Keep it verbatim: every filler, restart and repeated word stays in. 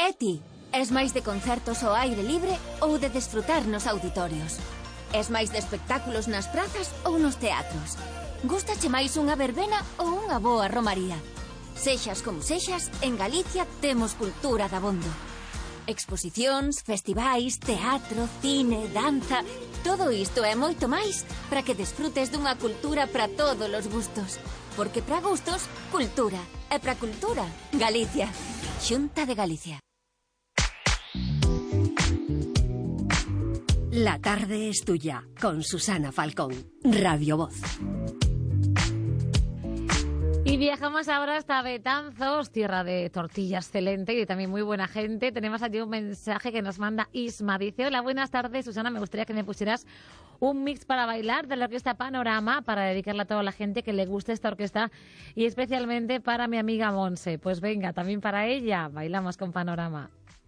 E ti, es máis de concertos ao aire libre ou de desfrutar nos auditorios? Es máis de espectáculos nas prazas ou nos teatros? Gústache máis unha verbena ou unha boa romaría? Sexas como sexas, en Galicia temos cultura dabondo. Exposicións, festivais, teatro, cine, danza... Todo isto e moito máis para que desfrutes dunha cultura para todos os gustos. Porque para gustos, cultura. E para cultura, Galicia. Xunta de Galicia. La tarde es tuya, con Susana Falcón, Radio Voz. Y viajamos ahora hasta Betanzos, tierra de tortilla excelente y también muy buena gente. Tenemos aquí un mensaje que nos manda Isma. Dice, hola, buenas tardes, Susana, me gustaría que me pusieras un mix para bailar de la orquesta Panorama para dedicarla a toda la gente que le guste esta orquesta y especialmente para mi amiga Monse. Pues venga, también para ella, bailamos con Panorama.